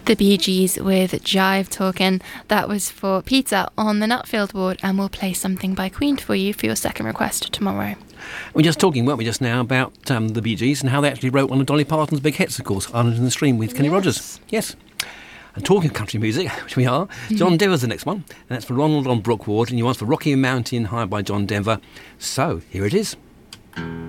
The Bee Gees with Jive Talkin'. That was for Peter on the Nutfield ward, and we'll play something by Queen for you for your second request tomorrow. We're just talking, weren't we, just now about the Bee Gees and how they actually wrote one of Dolly Parton's big hits, of course, Island in the Stream with Kenny Rogers. Yes. And talking of country music, which we are, John Denver's the next one, and that's for Ronald on Brooke Ward, and you asked for Rocky Mountain High by John Denver. So, here it is.